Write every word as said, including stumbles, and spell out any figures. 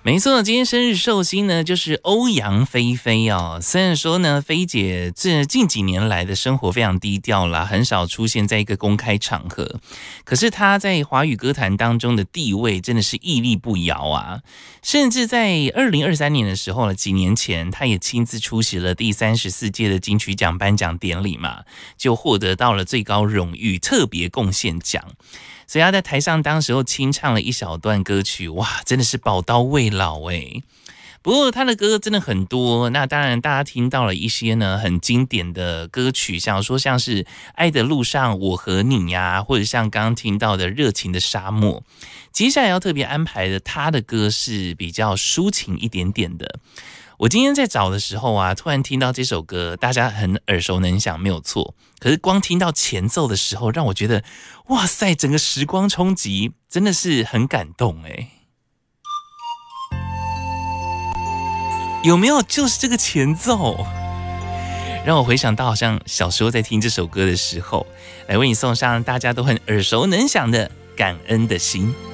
没错，今天生日寿星呢就是欧阳菲菲哦。虽然说呢，菲姐这近几年来的生活非常低调啦，很少出现在一个公开场合，可是她在华语歌坛当中的地位真的是屹立不摇啊。甚至在二零二三年的时候呢，几年前她也亲自出席了第三十四届的金曲奖颁奖典礼嘛，就获得到了最高荣誉特别贡献奖。所以他在台上当时候清唱了一小段歌曲，哇，真的是宝刀未老诶。不过他的歌真的很多，那当然大家听到了一些呢很经典的歌曲，像说像是《爱的路上我和你》呀，或者像刚刚听到的《热情的沙漠》。接下来要特别安排的他的歌是比较抒情一点点的。我今天在找的时候啊，突然听到这首歌，大家很耳熟能详，没有错。可是光听到前奏的时候，让我觉得，哇塞，整个时光冲击真的是很感动哎。有没有就是这个前奏，让我回想到好像小时候在听这首歌的时候，来为你送上大家都很耳熟能详的《感恩的心》。